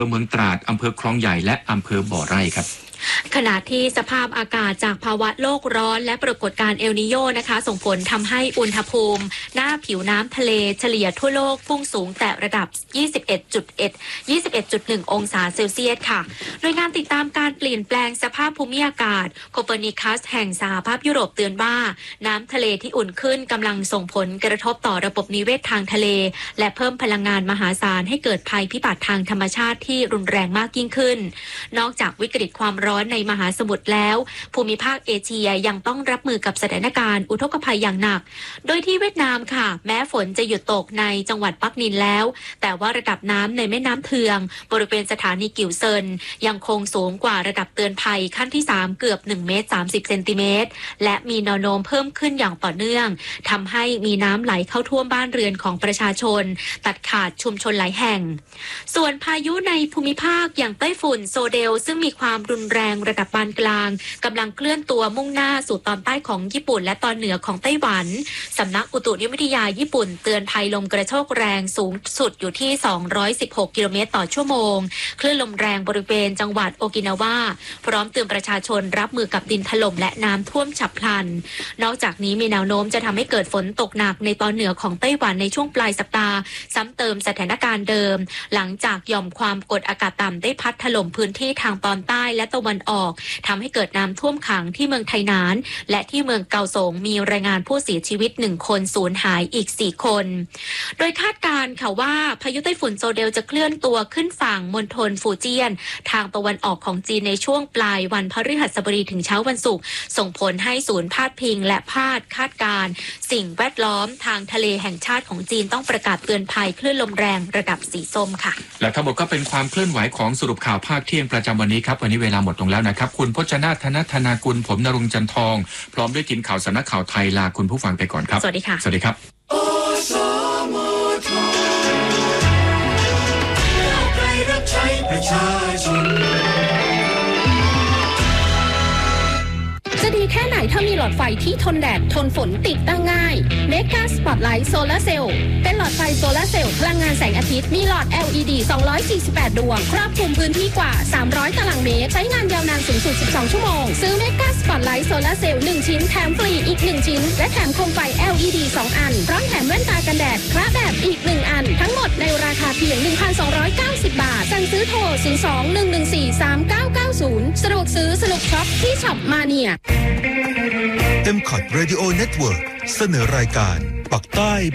เมืองตราดอำเภอคลองใหญ่และอำเภอบ่อไร่ครับขณะที่สภาพอากาศจากภาวะโลกร้อนและปรากฏการณ์เอลนิโญนะคะส่งผลทำให้อุณหภูมิหน้าผิวน้ำทะเลเฉลี่ยทั่วโลกพุ่งสูงแต่ระดับ 21.1 องศาเซลเซียสค่ะโดยงานติดตามการเปลี่ยนแปลงสภาพภูมิอากาศโคเปอร์นิคัสแห่งสหภาพยุโรปเตือนว่าน้ำทะเลที่อุ่นขึ้นกำลังส่งผลกระทบต่อระบบนิเวศทางทะเลและเพิ่มพลังงานมหาศาลให้เกิดภัยพิบัติทางธรรมชาติที่รุนแรงมากยิ่งขึ้นนอกจากวิกฤตความร้อนในมหาสมุทรแล้วภูมิภาคเอเชียยังต้องรับมือกับสถานการณ์อุทกภัยอย่างหนักโดยที่เวียดนามค่ะแม้ฝนจะหยุดตกในจังหวัดปักนินแล้วแต่ว่าระดับน้ำในแม่น้ำเทืองบริเวณสถานีกิ่วเซินยังคงสูงกว่าระดับเตือนภัยขั้นที่3เกือบ1 เมตร 30 เซนติเมตรและมีแนวโน้มเพิ่มขึ้นอย่างต่อเนื่องทำให้มีน้ำไหลเข้าท่วมบ้านเรือนของประชาชนตัดขาดชุมชนหลายแห่งส่วนพายุในภูมิภาคอย่างไต้ฝุ่นโซเดลซึ่งมีความรุนแรงระดับปานกลางกำลังเคลื่อนตัวมุ่งหน้าสู่ตอนใต้ของญี่ปุ่นและตอนเหนือของไต้หวันสำนักอุตุนิยมวิทยาญี่ปุ่นเตือนภัยลมกระโชกแรงสูงสุดอยู่ที่216กิโลเมตรต่อชั่วโมงคลื่นลมแรงบริเวณจังหวัดโอกินาวาพร้อมเตือนประชาชนรับมือกับดินถล่มและน้ำท่วมฉับพลันนอกจากนี้มีแนวโน้มจะทำให้เกิดฝนตกหนักในตอนเหนือของไต้หวันในช่วงปลายสัปดาห์ซ้ำเติมสถานการณ์เดิมหลังจากหย่อมความกดอากาศต่ำได้พัดถล่มพื้นที่ทางตอนใต้และตะวันออกทำให้เกิดน้ำท่วมขังที่เมืองไทนานและที่เมืองเกาสงมีรายงานผู้เสียชีวิต1คนสูญหายอีก4คนโดยคาดการณ์ค่ะว่าพายุไต้ฝุ่นโซเดลจะเคลื่อนตัวขึ้นฝั่งมณฑลฟูเจียนทางตะวันออกของจีนในช่วงปลายวันพฤหัสบดีถึงเช้าวันศุกร์ส่งผลให้ศูนย์พาดพิงและคาดการณ์สิ่งแวดล้อมทางทะเลแห่งชาติของจีนต้องประกาศเตือนภัยคลื่นลมแรงระดับสีส้มค่ะและทั้งหมดก็เป็นความเคลื่อนไหวของสรุปข่าวภาคเที่ยงประจำวันนี้ครับวันนี้เวลาหมดลงแล้วนะครับคุณพจนาถ ธนากุลผมณรงค์จันทองพร้อมด้วยทีมข่าวสำนักข่าวไทยลาคุณผู้ฟังไปก่อนครับสวัสดีค่ะสวัสดีครับรับใช้ประชาชนจะดีแค่ไหนถ้ามีหลอดไฟที่ทนแดดทนฝนติดตั้งง่ายเมกาสปอตไลท์โซลาร์เซลล์เป็นหลอดไฟโซลาร์เซลล์พลังงานแสงอาทิตย์มีหลอด LED 248 ดวงครอบคลุมพื้นที่กว่า300ตารางเมตรใช้งานยาวนานสูงสุด12ชั่วโมงซื้อเมกาสปอตไลท์โซลาร์เซลล์1ชิ้นแถมฟรีอีก1ชิ้นและแถมโคมไฟ LED 2 อันพร้อมแถมแว่นตากันแดดคระแบบอีก1อันทั้งหมดในราคาเพียง 1,290 บาทสั่งซื้อโทร 02-114-3990 สะดวกซื้อสนุกช็อปที่ช็อปมาเนีย MCOT Radio Network เสนอรายการปักใต้